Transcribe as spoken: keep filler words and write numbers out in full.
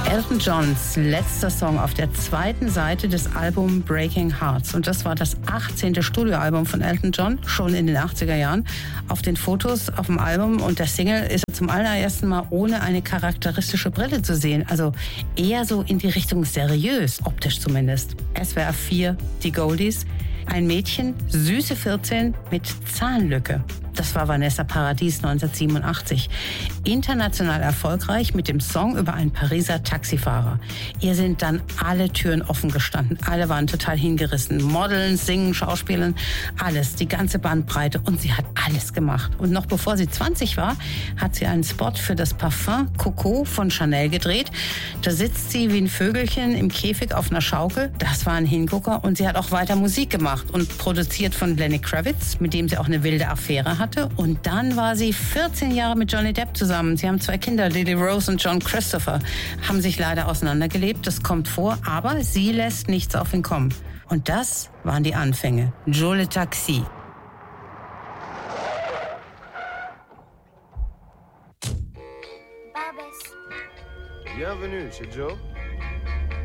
Elton Johns letzter Song auf der zweiten Seite des Albums Breaking Hearts. Und das war das achtzehnte Studioalbum von Elton John, schon in den achtziger Jahren. Auf den Fotos auf dem Album und der Single ist er zum allerersten Mal ohne eine charakteristische Brille zu sehen. Also eher so in die Richtung seriös, optisch zumindest. S W R vier, die Goldies. Ein Mädchen, süße vierzehn, mit Zahnlücke. Das war Vanessa Paradis neunzehnhundertsiebenundachtzig. International erfolgreich mit dem Song über einen Pariser Taxifahrer. Ihr sind dann alle Türen offen gestanden. Alle waren total hingerissen. Modeln, singen, schauspielen, alles. Die ganze Bandbreite. Und sie hat alles gemacht. Und noch bevor sie zwanzig war, hat sie einen Spot für das Parfum Coco von Chanel gedreht. Da sitzt sie wie ein Vögelchen im Käfig auf einer Schaukel. Das war ein Hingucker. Und sie hat auch weiter Musik gemacht und produziert von Lenny Kravitz, mit dem sie auch eine wilde Affäre hatte. Und dann war sie vierzehn Jahre mit Johnny Depp zusammen. Sie haben zwei Kinder, Lily Rose und John Christopher, haben sich leider auseinandergelebt. Das kommt vor, aber sie lässt nichts auf ihn kommen. Und das waren die Anfänge. Joe le Taxi. Bienvenue chez Joe.